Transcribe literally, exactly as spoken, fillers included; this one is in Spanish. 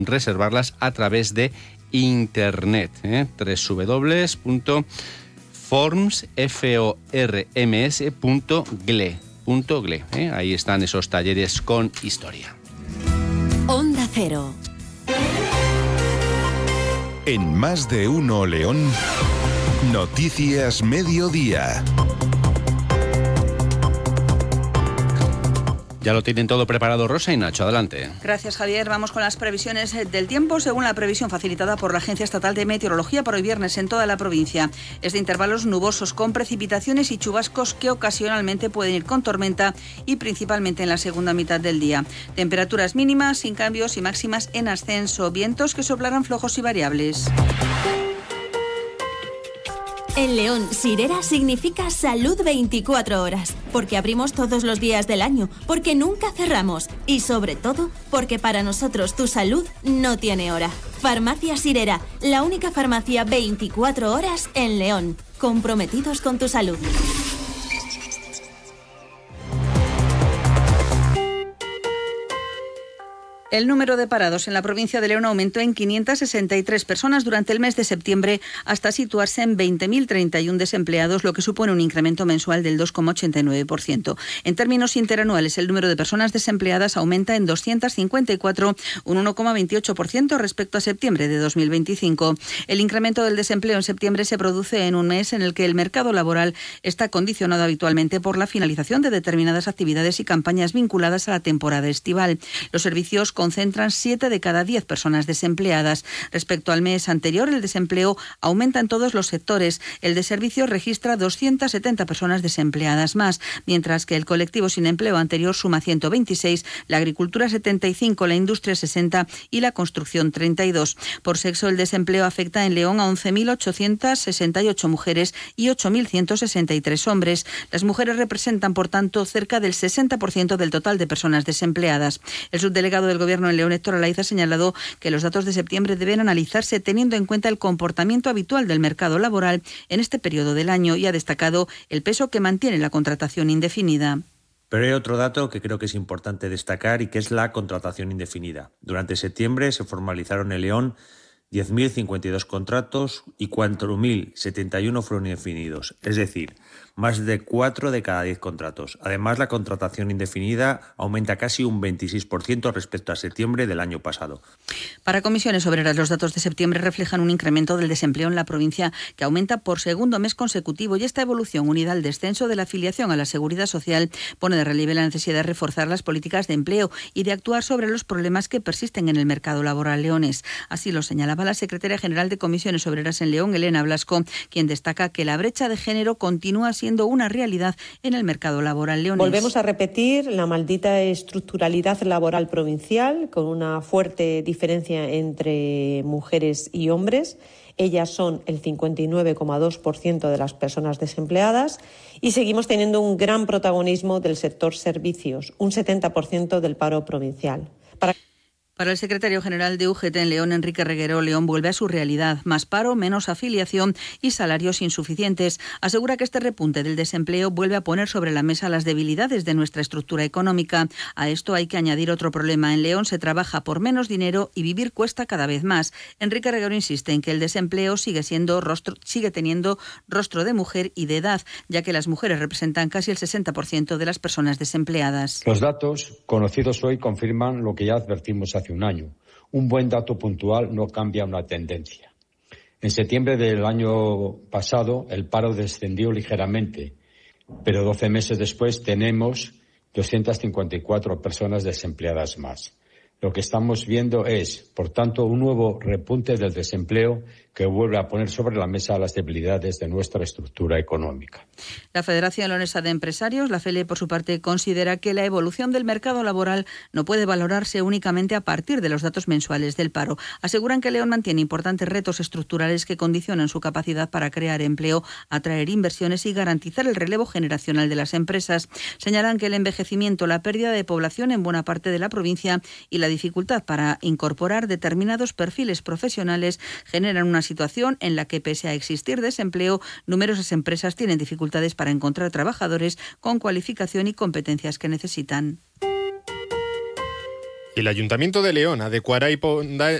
reservarlas a través de internet, ¿eh? doble u doble u doble u punto forms punto gle. ¿eh? Ahí están esos talleres con historia. Onda Cero. En Más de Uno León, Noticias Mediodía. Ya lo tienen todo preparado Rosa y Nacho, adelante. Gracias, Javier. Vamos con las previsiones del tiempo. Según la previsión facilitada por la Agencia Estatal de Meteorología, para hoy viernes en toda la provincia es de intervalos nubosos con precipitaciones y chubascos que ocasionalmente pueden ir con tormenta y principalmente en la segunda mitad del día. Temperaturas mínimas sin cambios y máximas en ascenso. Vientos que soplarán flojos y variables. En León, Sirera significa salud veinticuatro horas, porque abrimos todos los días del año, porque nunca cerramos y sobre todo porque para nosotros tu salud no tiene hora. Farmacia Sirera, la única farmacia veinticuatro horas en León, comprometidos con tu salud. El número de parados en la provincia de León aumentó en quinientas sesenta y tres personas durante el mes de septiembre hasta situarse en veinte mil treinta y uno desempleados, lo que supone un incremento mensual del dos coma ochenta y nueve por ciento. En términos interanuales, el número de personas desempleadas aumenta en doscientas cincuenta y cuatro, un uno coma veintiocho por ciento respecto a septiembre de dos mil veinticinco. El incremento del desempleo en septiembre se produce en un mes en el que el mercado laboral está condicionado habitualmente por la finalización de determinadas actividades y campañas vinculadas a la temporada estival. Los servicios concentran siete de cada diez personas desempleadas. Respecto al mes anterior, el desempleo aumenta en todos los sectores. El de servicios registra doscientas setenta personas desempleadas más, mientras que el colectivo sin empleo anterior suma ciento veintiséis, la agricultura setenta y cinco, la industria sesenta y la construcción treinta y dos. Por sexo, el desempleo afecta en León a once mil ochocientas sesenta y ocho mujeres y ocho mil ciento sesenta y tres hombres. Las mujeres representan, por tanto, cerca del sesenta por ciento del total de personas desempleadas. El subdelegado del Gobierno en León, Héctor Alaiza, ha señalado que los datos de septiembre deben analizarse teniendo en cuenta el comportamiento habitual del mercado laboral en este periodo del año y ha destacado el peso que mantiene la contratación indefinida. Pero hay otro dato que creo que es importante destacar y que es la contratación indefinida. Durante septiembre se formalizaron en León diez mil cincuenta y dos contratos y cuatro mil setenta y uno fueron indefinidos, es decir, más de cuatro de cada diez contratos. Además, la contratación indefinida aumenta casi un veintiséis por ciento respecto a septiembre del año pasado. Para Comisiones Obreras, los datos de septiembre reflejan un incremento del desempleo en la provincia que aumenta por segundo mes consecutivo y esta evolución, unida al descenso de la afiliación a la Seguridad Social, pone de relieve la necesidad de reforzar las políticas de empleo y de actuar sobre los problemas que persisten en el mercado laboral leonés. Así lo señalaba la secretaria general de Comisiones Obreras en León, Elena Blasco, quien destaca que la brecha de género continúa siendo una realidad en el mercado laboral leonés. Volvemos a repetir la maldita estructuralidad laboral provincial, con una fuerte diferencia entre mujeres y hombres. Ellas son el cincuenta y nueve coma dos por ciento de las personas desempleadas y seguimos teniendo un gran protagonismo del sector servicios, un setenta por ciento del paro provincial. Para Para el secretario general de U G T en León, Enrique Reguero, León vuelve a su realidad. Más paro, menos afiliación y salarios insuficientes. Asegura que este repunte del desempleo vuelve a poner sobre la mesa las debilidades de nuestra estructura económica. A esto hay que añadir otro problema. En León se trabaja por menos dinero y vivir cuesta cada vez más. Enrique Reguero insiste en que el desempleo sigue siendo rostro, sigue teniendo rostro de mujer y de edad, ya que las mujeres representan casi el sesenta por ciento de las personas desempleadas. Los datos conocidos hoy confirman lo que ya advertimos hace un año. Un buen dato puntual no cambia una tendencia. En septiembre del año pasado el paro descendió ligeramente, pero doce meses después tenemos doscientas cincuenta y cuatro personas desempleadas más. Lo que estamos viendo es, por tanto, un nuevo repunte del desempleo que vuelve a poner sobre la mesa las debilidades de nuestra estructura económica. La Federación Leonesa de Empresarios, la FELE, por su parte, considera que la evolución del mercado laboral no puede valorarse únicamente a partir de los datos mensuales del paro. Aseguran que León mantiene importantes retos estructurales que condicionan su capacidad para crear empleo, atraer inversiones y garantizar el relevo generacional de las empresas. Señalan que el envejecimiento, la pérdida de población en buena parte de la provincia y la dificultad para incorporar determinados perfiles profesionales generan una situación en la que, pese a existir desempleo, numerosas empresas tienen dificultades para encontrar trabajadores con cualificación y competencias que necesitan. El Ayuntamiento de León adecuará y pondrá,